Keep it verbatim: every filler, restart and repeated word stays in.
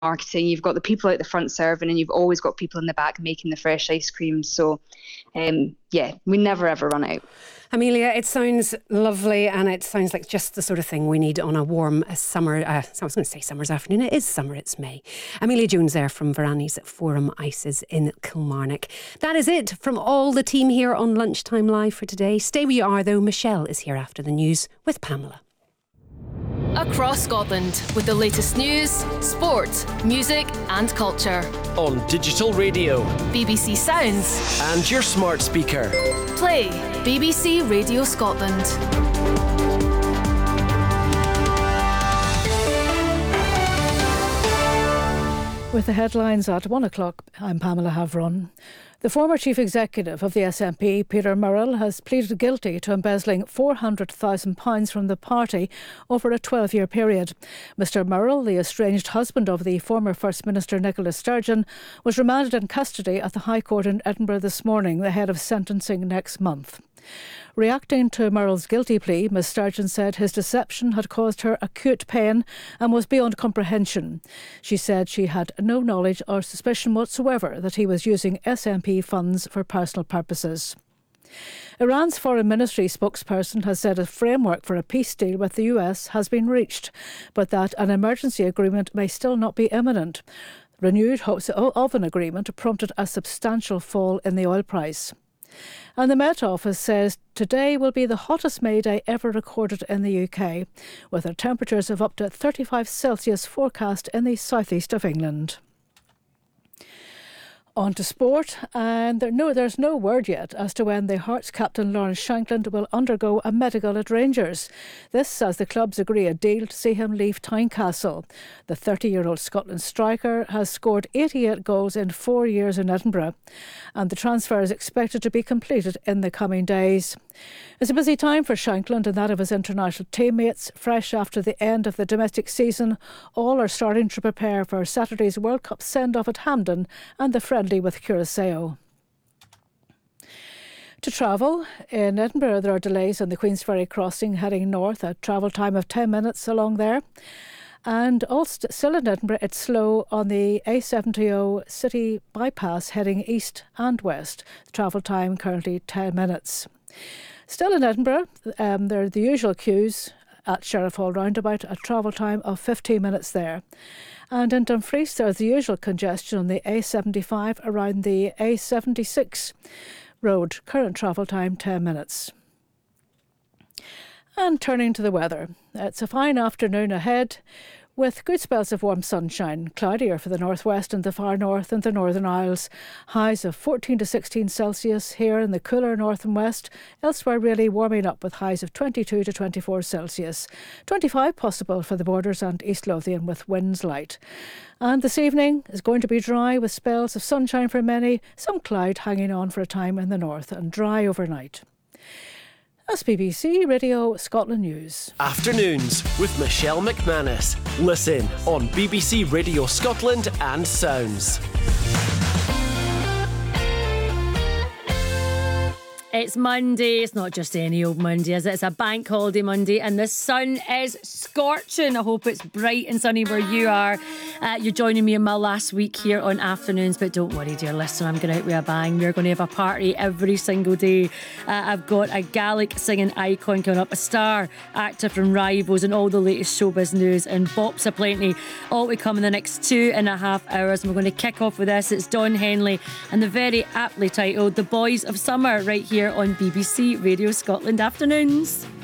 marketing, you've got the people out the front serving, and you've always got people in the back making the fresh ice cream. So um, yeah, we never ever run out. Amelia, it sounds lovely, and it sounds like just the sort of thing we need on a warm summer, uh, I was going to say summer's afternoon. It is summer, it's May. Amelia Jones there from Varani's Forum Ices in Kilmarnock. That is it from all the team here on Lunchtime Live for today. Stay where you are though, Michelle is here after the news with Pamela. Across Scotland with the latest news, sport, music and culture. On digital radio, B B C Sounds and your smart speaker. Play B B C Radio Scotland. With the headlines at one o'clock, I'm Pamela Havron. The former chief executive of the S N P, Peter Murrell, has pleaded guilty to embezzling four hundred thousand pounds from the party over a twelve-year period. Mr Murrell, the estranged husband of the former First Minister Nicola Sturgeon, was remanded in custody at the High Court in Edinburgh this morning, ahead of sentencing next month. Reacting to Murrell's guilty plea, Miz Sturgeon said his deception had caused her acute pain and was beyond comprehension. She said she had no knowledge or suspicion whatsoever that he was using S N P funds for personal purposes. Iran's foreign ministry spokesperson has said a framework for a peace deal with the U S has been reached, but that an emergency agreement may still not be imminent. Renewed hopes of an agreement prompted a substantial fall in the oil price. And the Met Office says today will be the hottest May day ever recorded in the U K, with the temperatures of up to thirty-five Celsius forecast in the southeast of England. On to sport, and there, no, there's no word yet as to when the Hearts captain Lawrence Shankland will undergo a medical at Rangers. This as the clubs agree a deal to see him leave Tynecastle. The thirty-year-old Scotland striker has scored eighty-eight goals in four years in Edinburgh, and the transfer is expected to be completed in the coming days. It's a busy time for Shankland and that of his international teammates. Fresh after the end of the domestic season, all are starting to prepare for Saturday's World Cup send-off at Hampden and the friendly with Curaçao. To travel, in Edinburgh there are delays on the Queensferry crossing heading north, a travel time of ten minutes along there. And also still in Edinburgh, it's slow on the A seventy city bypass heading east and west. The travel time currently ten minutes. Still in Edinburgh, um, there are the usual queues at Sheriff Hall roundabout, a travel time of fifteen minutes there. And in Dumfries, there's the usual congestion on the A seventy-five around the A seventy-six road. Current travel time ten minutes. And turning to the weather, it's a fine afternoon ahead with good spells of warm sunshine, cloudier for the northwest and the far north and the Northern Isles. Highs of fourteen to sixteen Celsius here in the cooler north and west. Elsewhere really warming up with highs of twenty-two to twenty-four Celsius. twenty-five possible for the Borders and East Lothian with winds light. And this evening is going to be dry with spells of sunshine for many, some cloud hanging on for a time in the north and dry overnight. That's B B C Radio Scotland News. Afternoons with Michelle McManus. Listen on B B C Radio Scotland and Sounds. It's Monday. It's not just any old Monday, is it? It's a bank holiday Monday and the sun is scorching. I hope it's bright and sunny where you are. Uh, you're joining me in my last week here on Afternoons, but don't worry, dear listener, I'm going out with a bang. We're going to have a party every single day. Uh, I've got a Gaelic singing icon coming up, a star actor from Rivals and all the latest showbiz news and bops aplenty, all to come in the next two and a half hours. And we're going to kick off with this. It's Don Henley and the very aptly titled The Boys of Summer right here on B B C Radio Scotland Afternoons.